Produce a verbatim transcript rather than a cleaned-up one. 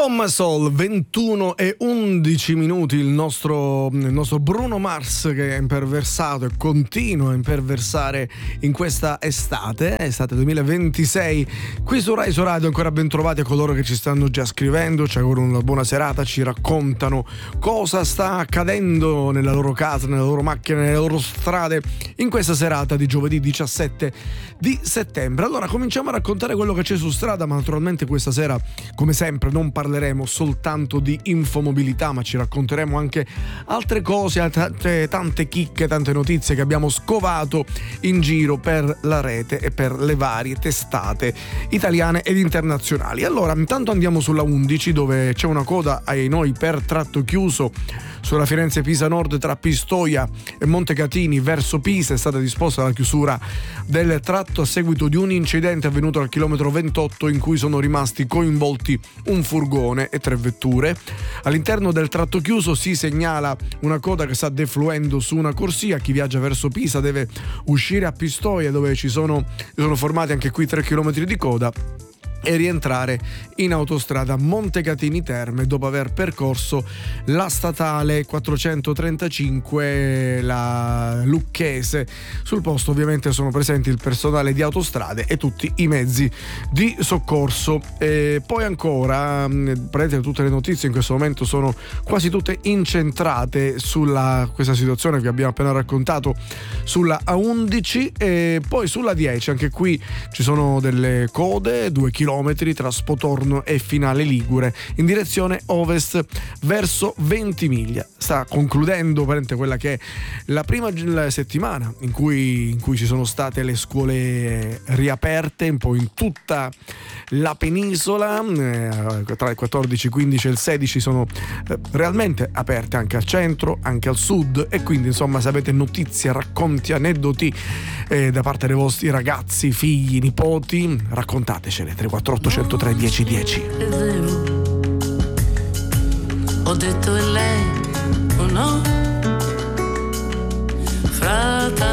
Oh my soul, ventuno e undici minuti, il nostro, il nostro Bruno Mars che è imperversato e continua a imperversare in questa estate, estate duemilaventisei, qui su Rai su Radio. Ancora ben trovati a coloro che ci stanno già scrivendo, ci auguro una buona serata, ci raccontano cosa sta accadendo nella loro casa, nella loro macchina, nelle loro strade in questa serata di giovedì diciassette di settembre. Allora cominciamo a raccontare quello che c'è su strada, ma naturalmente questa sera, come sempre, non parliamo parleremo soltanto di infomobilità, ma ci racconteremo anche altre cose, tante, tante chicche, tante notizie che abbiamo scovato in giro per la rete e per le varie testate italiane ed internazionali. Allora, intanto andiamo sulla undici, dove c'è una coda ai noi per tratto chiuso sulla Firenze-Pisa Nord tra Pistoia e Montecatini verso Pisa. È stata disposta la chiusura del tratto a seguito di un incidente avvenuto al chilometro ventotto in cui sono rimasti coinvolti un furgone e tre vetture. All'interno del tratto chiuso si segnala una coda che sta defluendo su una corsia. Chi viaggia verso Pisa deve uscire a Pistoia, dove ci sono, sono formati anche qui tre chilometri di coda, e rientrare in autostrada Montecatini Terme dopo aver percorso la statale quattrocentotrentacinque, la Lucchese. Sul posto ovviamente sono presenti il personale di autostrade e tutti i mezzi di soccorso. E poi ancora, prendete, tutte le notizie in questo momento sono quasi tutte incentrate sulla questa situazione che vi abbiamo appena raccontato sulla A undici, e poi sulla dieci anche qui ci sono delle code, due chilometri tra Spotorno e Finale Ligure in direzione ovest verso Ventimiglia. Sta concludendo quella che è la prima settimana in cui, in cui ci sono state le scuole riaperte un po' in tutta la penisola. Eh, tra il quattordici, quindici e il sedici sono eh, realmente aperte anche al centro, anche al sud, e quindi insomma, se avete notizie, racconti, aneddoti eh, da parte dei vostri ragazzi, figli, nipoti, raccontatecele. Tre quattro otto zero tre dieci dieci. È vero, ho detto è lei o no? Fratello